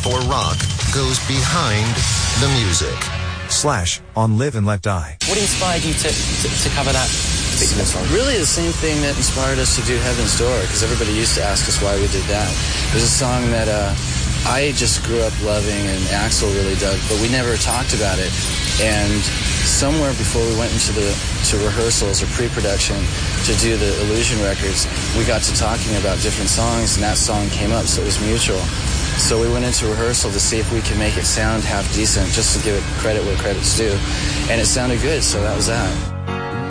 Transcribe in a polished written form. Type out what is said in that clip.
for rock goes behind the music. Slash on Live and Let Die. What inspired you to cover that particular song? Really the same thing that inspired us to do Heaven's Door, because everybody used to ask us why we did that. It was a song that I just grew up loving and Axl really dug, but we never talked about it. And somewhere before we went into rehearsals or pre-production to do the Illusion records, we got to talking about different songs, and that song came up, so it was mutual. So we went into rehearsal to see if we could make it sound half decent, just to give it credit where credit's due. And it sounded good, so that was that.